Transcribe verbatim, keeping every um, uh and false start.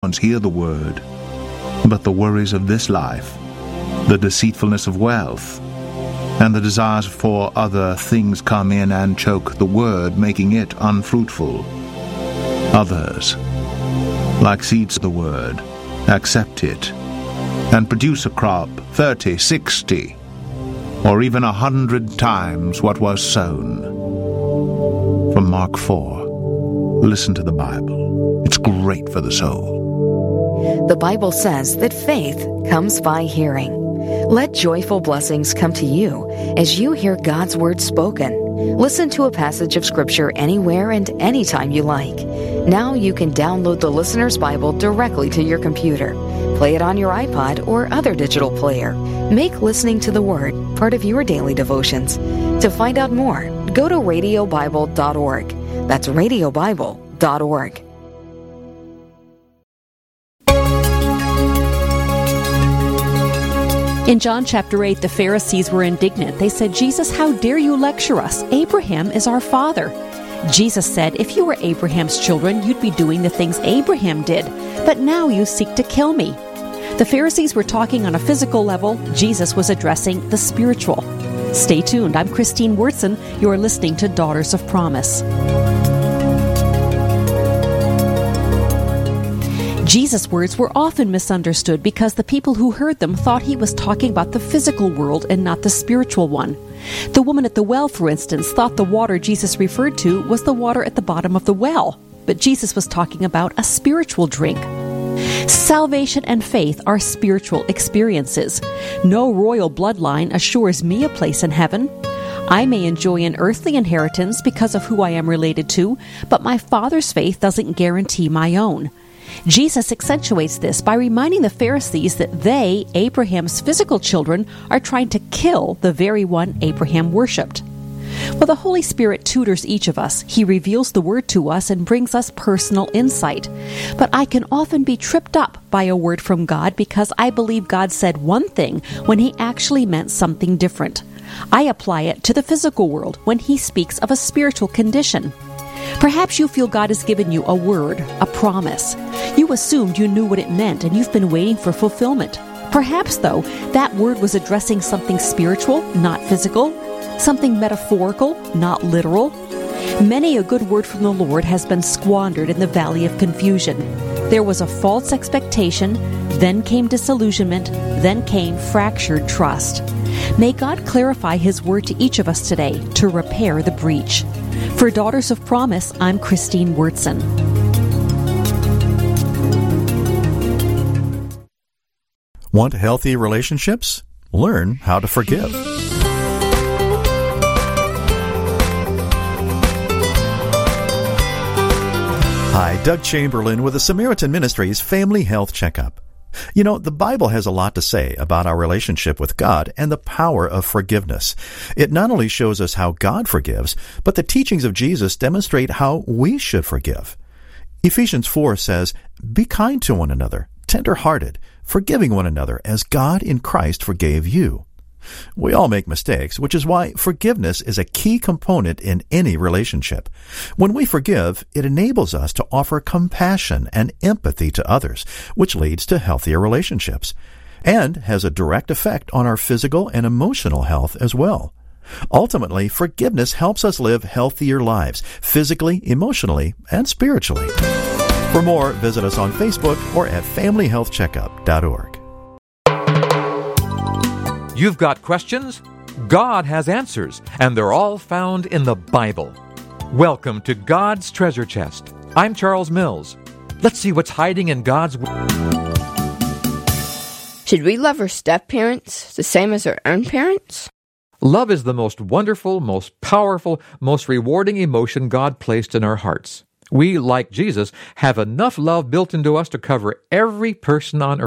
ones hear the word, but the worries of this life, the deceitfulness of wealth, and the desires for other things come in and choke the word, making it unfruitful. Others, like seeds of the word, accept it and produce a crop thirty, sixty, or even a hundred times what was sown. From Mark four, listen to the Bible. It's great for the soul. The Bible says that faith comes by hearing. Let joyful blessings come to you as you hear God's Word spoken. Listen to a passage of Scripture anywhere and anytime you like. Now you can download the Listener's Bible directly to your computer. Play it on your iPod or other digital player. Make listening to the Word part of your daily devotions. To find out more, go to radio bible dot org. That's radio bible dot org. In John chapter eight, the Pharisees were indignant. They said, "Jesus, how dare you lecture us? Abraham is our father." Jesus said, "If you were Abraham's children, you'd be doing the things Abraham did. But now you seek to kill me." The Pharisees were talking on a physical level. Jesus was addressing the spiritual. Stay tuned. I'm Christine Wurtson. You're listening to Daughters of Promise. Jesus' words were often misunderstood because the people who heard them thought he was talking about the physical world and not the spiritual one. The woman at the well, for instance, thought the water Jesus referred to was the water at the bottom of the well, but Jesus was talking about a spiritual drink. Salvation and faith are spiritual experiences. No royal bloodline assures me a place in heaven. I may enjoy an earthly inheritance because of who I am related to, but my Father's faith doesn't guarantee my own. Jesus accentuates this by reminding the Pharisees that they, Abraham's physical children, are trying to kill the very one Abraham worshipped. Well, the Holy Spirit tutors each of us. He reveals the Word to us and brings us personal insight. But I can often be tripped up by a word from God because I believe God said one thing when He actually meant something different. I apply it to the physical world when He speaks of a spiritual condition. Perhaps you feel God has given you a word, a promise. You assumed you knew what it meant and you've been waiting for fulfillment. Perhaps, though, that word was addressing something spiritual, not physical, something metaphorical, not literal. Many a good word from the Lord has been squandered in the valley of confusion. There was a false expectation, then came disillusionment, then came fractured trust. May God clarify His word to each of us today to repair the breach. For Daughters of Promise, I'm Christine Wurtson. Want healthy relationships? Learn how to forgive. Hi, Doug Chamberlain with the Samaritan Ministries Family Health Checkup. You know, the Bible has a lot to say about our relationship with God and the power of forgiveness. It not only shows us how God forgives, but the teachings of Jesus demonstrate how we should forgive. Ephesians four says, "Be kind to one another, tender-hearted, forgiving one another as God in Christ forgave you." We all make mistakes, which is why forgiveness is a key component in any relationship. When we forgive, it enables us to offer compassion and empathy to others, which leads to healthier relationships, and has a direct effect on our physical and emotional health as well. Ultimately, forgiveness helps us live healthier lives, physically, emotionally, and spiritually. For more, visit us on Facebook or at family health checkup dot org. You've got questions? God has answers, and they're all found in the Bible. Welcome to God's Treasure Chest. I'm Charles Mills. Let's see what's hiding in God's Word. Should we love our step-parents the same as our own parents? Love is the most wonderful, most powerful, most rewarding emotion God placed in our hearts. We, like Jesus, have enough love built into us to cover every person on earth.